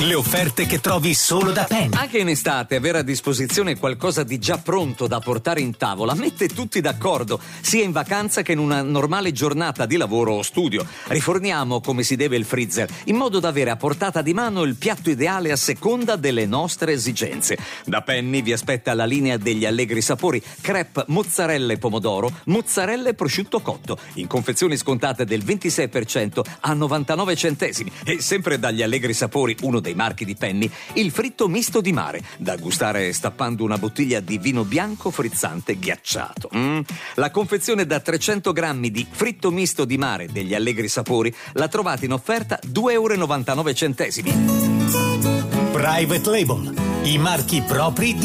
Le offerte che trovi solo da Penny. Anche in estate avere a disposizione qualcosa di già pronto da portare in tavola mette tutti d'accordo, sia in vacanza che in una normale giornata di lavoro o studio. Riforniamo come si deve il freezer, in modo da avere a portata di mano il piatto ideale a seconda delle nostre esigenze. Da Penny vi aspetta la linea degli allegri sapori: crepe, mozzarella e pomodoro, mozzarella e prosciutto cotto, in confezioni scontate del 26% a 99 centesimi. E sempre dagli allegri sapori, uno dei marchi di Penny, il fritto misto di mare, da gustare stappando una bottiglia di vino bianco frizzante ghiacciato. La confezione da 300 grammi di fritto misto di mare degli allegri sapori la trovate in offerta €2,99. Private Label, i marchi propri